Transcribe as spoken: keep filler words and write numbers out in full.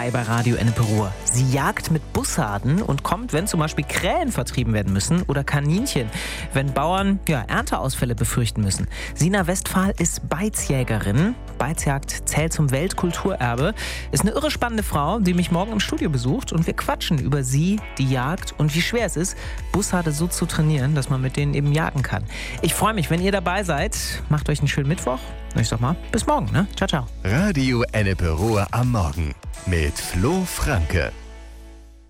dabei bei Radio Ennepe Ruhr. Sie jagt mit Bussarden und kommt, wenn zum Beispiel Krähen vertrieben werden müssen oder Kaninchen, wenn Bauern ja, Ernteausfälle befürchten müssen. Sina Westphal ist Beizjägerin. Beizjagd zählt zum Weltkulturerbe. Ist eine irre spannende Frau, die mich morgen im Studio besucht und wir quatschen über sie, die Jagd und wie schwer es ist, Bussarde so zu trainieren, dass man mit denen eben jagen kann. Ich freue mich, wenn ihr dabei seid. Macht euch einen schönen Mittwoch. Und ich sag mal, bis morgen, ne? Ciao, ciao. Radio Ennepe Ruhr am Morgen mit Flo Franke.